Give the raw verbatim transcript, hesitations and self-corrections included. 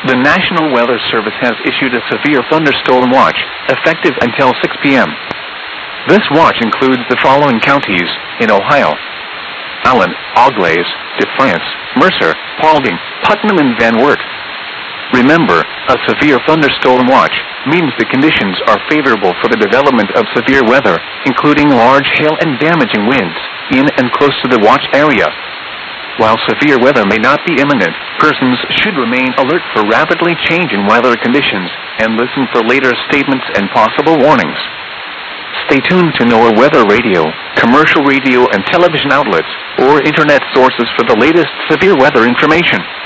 The National Weather Service has issued a severe thunderstorm watch, effective until six p m This watch includes the following counties in Ohio: Allen, Auglaize, Defiance, Mercer, Paulding, Putnam, and Van Wert. Remember, a severe thunderstorm watch means the conditions are favorable for the development of severe weather, including large hail and damaging winds, in and close to the watch area. While severe weather may not be imminent, persons should remain alert for rapidly changing weather conditions and listen for later statements and possible warnings. Stay tuned to NOAA Weather Radio, commercial radio and television outlets, or internet sources for the latest severe weather information.